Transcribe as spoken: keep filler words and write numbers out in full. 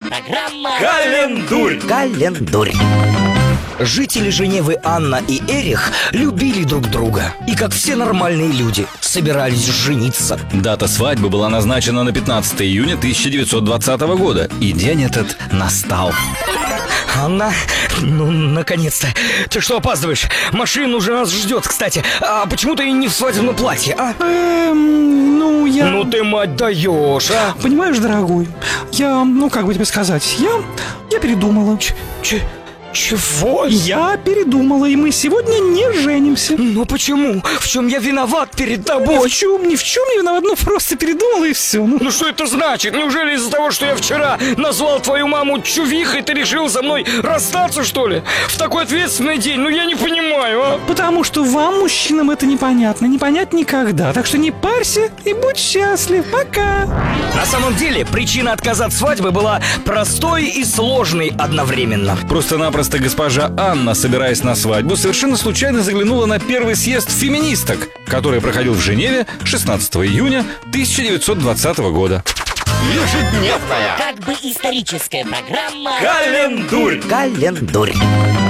программа Календурь. Календурь. Жители Женевы Анна и Эрих любили друг друга и, как все нормальные люди, собирались жениться. Дата свадьбы была назначена на пятнадцатое июня тысяча девятьсот двадцатого года, и день этот настал. Анна, ну, наконец-то. Ты что, опаздываешь? Машина уже нас ждет, кстати. А почему ты не в свадебном платье, а? Эм, ну, я... Ну ты, мать, даешь, а? Понимаешь, дорогой, я, ну, как бы тебе сказать, я... Я передумала. Ч... ч... Чего? Я передумала, и мы сегодня не женимся. Ну почему? В чем я виноват перед Ни тобой? в чем, ни в чем не виноват, ну просто передумала и все. Ну, Ну что это значит? Неужели из-за того, что я вчера назвал твою маму чувихой, ты решил со мной расстаться, что ли? В такой ответственный день? Ну я не понимаю, а? потому что вам, мужчинам, это непонятно, не понять никогда. Так что не парься и будь счастлив. Пока. На самом деле, причина отказа от свадьбы была простой и сложной одновременно. Просто-напросто госпожа Анна, собираясь на свадьбу, совершенно случайно заглянула на первый съезд феминисток, который проходил в Женеве шестнадцатого июня тысяча девятьсот двадцатого года. ежедневная как бы историческая программа Календурь. Календурь.